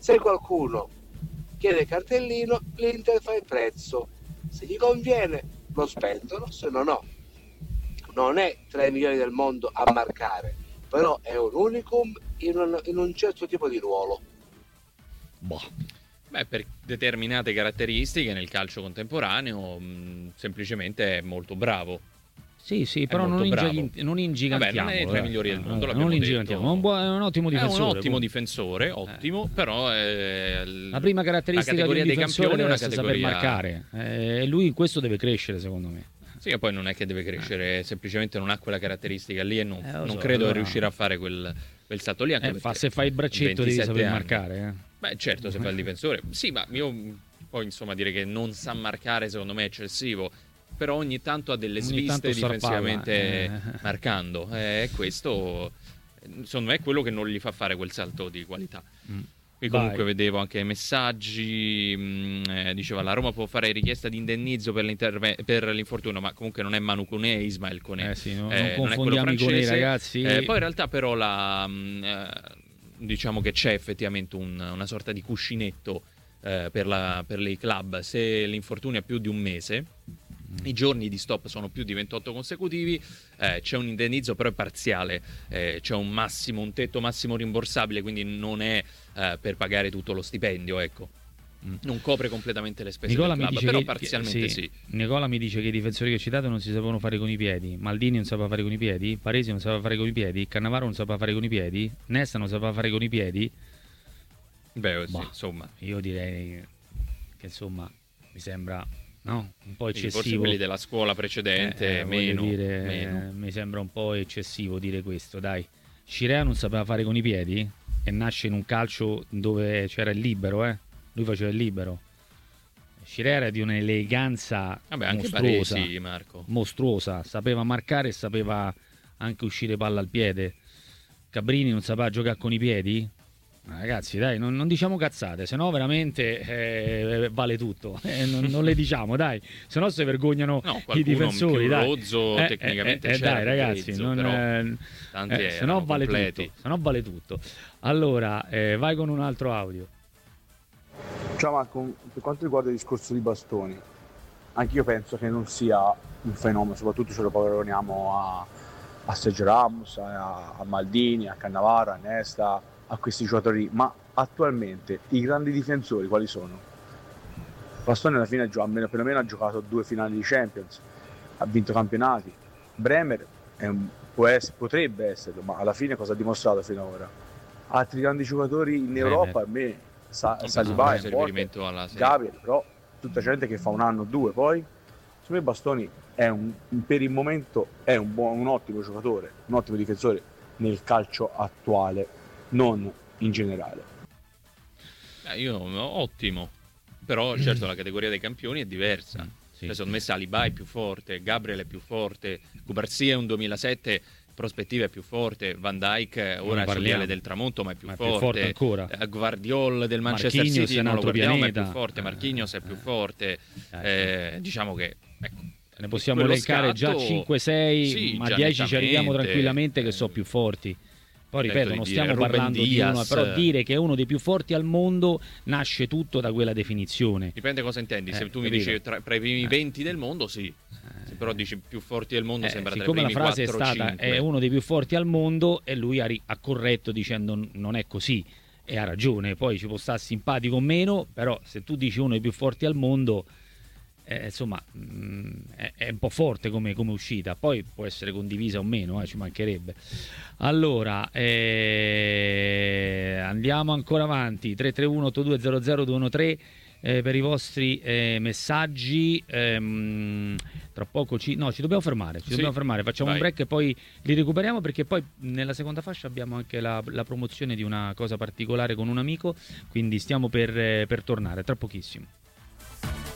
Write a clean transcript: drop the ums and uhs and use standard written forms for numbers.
Se qualcuno chiede il cartellino, l'Inter fa il prezzo, se gli conviene lo spendono, se no no. Non è tra i migliori del mondo a marcare, però è un unicum in un certo tipo di ruolo. Boh. Beh, per determinate caratteristiche nel calcio contemporaneo semplicemente è molto bravo. Sì, però non ingigantiamolo. Vabbè, non è tra i migliori del mondo, non ingigantiamolo. È un ottimo difensore. È un ottimo difensore, ottimo, però la prima caratteristica categoria di un dei campioni è una saper categoria marcare. E lui in questo deve crescere, secondo me. Sì, e poi non è che deve crescere, semplicemente non ha quella caratteristica lì e non so, credo allora... riuscire a fare quel salto lì. Anche se fai il braccetto devi saper marcare. Beh, certo, se fai il difensore. Sì, ma io poi insomma dire che non sa marcare secondo me è eccessivo. Però ogni tanto ha delle sviste difensivamente marcando. Questo secondo me è quello che non gli fa fare quel salto di qualità. Qui comunque vedevo anche messaggi, diceva la Roma può fare richiesta di indennizzo per l'infortunio, ma comunque non è Manu Koné, è Ismael Koné. Non confondiamo i Koné, ragazzi. Poi in realtà però diciamo che c'è effettivamente una sorta di cuscinetto per i club. Se l'infortunio è più di un mese, i giorni di stop sono più di 28 consecutivi, c'è un indennizzo però è parziale, c'è un tetto massimo rimborsabile, quindi non è per pagare tutto lo stipendio, ecco. Non copre completamente le spese del club, però parzialmente sì. Nicola mi dice che i difensori che citate non si sapevano fare con i piedi. Maldini non sapeva fare con i piedi, Paresi non sapeva fare con i piedi, Cannavaro non sapeva fare con i piedi, Nesta non sapeva fare con i piedi. Beh, sì, insomma, io direi che insomma mi sembra un po' eccessivo. Forse quelli della scuola precedente meno. Mi sembra un po' eccessivo dire questo, dai. Scirea non sapeva fare con i piedi e nasce in un calcio dove c'era il libero, lui faceva il libero. Scirea era di un'eleganza mostruosa, Baresi, Marco. Mostruosa, sapeva marcare e sapeva anche uscire palla al piede. Cabrini non sapeva giocare con i piedi? Ragazzi, dai, non diciamo cazzate, se no veramente vale tutto. Non le diciamo, dai, se no si vergognano i difensori. Rozzo, tecnicamente c'era dai, ragazzi, se no vale tutto. Allora, vai con un altro audio. Ciao Marco, per quanto riguarda il discorso di Bastoni, anche io penso che non sia un fenomeno, soprattutto se lo paragoniamo a Sergio Ramos, a Maldini, a Cannavaro, a Nesta, a questi giocatori, ma attualmente i grandi difensori quali sono? Bastoni alla fine perlomeno ha giocato 2 finali di Champions, ha vinto campionati. Bremer potrebbe esserlo, ma alla fine cosa ha dimostrato fino ad ora? Altri grandi giocatori in Europa, a me Saliba è forte, Gabriel, però tutta gente che fa un anno o due, poi secondo me Bastoni per il momento è un ottimo giocatore, un ottimo difensore nel calcio attuale, non in generale. Ottimo, però certo la categoria dei campioni è diversa. Secondo me Saliba è più forte, Gabriel è più forte, Cubarsí è un 2007, prospettiva è più forte, Van Dijk ora è sul viale del tramonto ma è più forte ancora. Guardiol del Manchester Marquinhos City non lo guardiamo ma è più forte, Marquinhos è più forte, diciamo che ne possiamo elencare già 5-6, ma 10 ci arriviamo tranquillamente che sono più forti. Poi ripeto, non stiamo parlando di uno, però dire che è uno dei più forti al mondo nasce tutto da quella definizione. Dipende cosa intendi, se tu mi dici tra i primi 20 del mondo se però dici più forti del mondo sembra tra i primi 4-5. Siccome la frase è stata è uno dei più forti al mondo e lui ha corretto dicendo non è così, e ha ragione, poi ci può stare simpatico o meno, però se tu dici uno dei più forti al mondo insomma è un po' forte come uscita, poi può essere condivisa o meno, ci mancherebbe. Allora andiamo ancora avanti, 331-8200-213 per i vostri messaggi. Tra poco ci dobbiamo fermare, facciamo un break e poi li recuperiamo, perché poi nella seconda fascia abbiamo anche la promozione di una cosa particolare con un amico, quindi stiamo per tornare tra pochissimo.